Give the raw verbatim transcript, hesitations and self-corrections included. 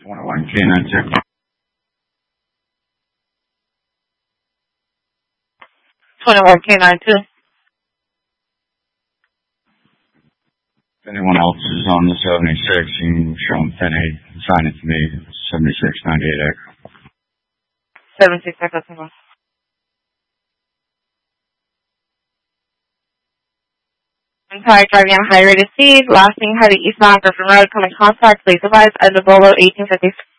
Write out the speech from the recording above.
twenty-one K nine two. twenty-one K nine two. If anyone else is on the seventy-six, you can show them ten eight and sign it to me. seventy-six ninety-eight Echo. seventy-six Echo Tango. Entire driving on high rate of speed, last thing headed eastbound Griffin Road, coming contact, please advise, end of Bolo eighteen fifty.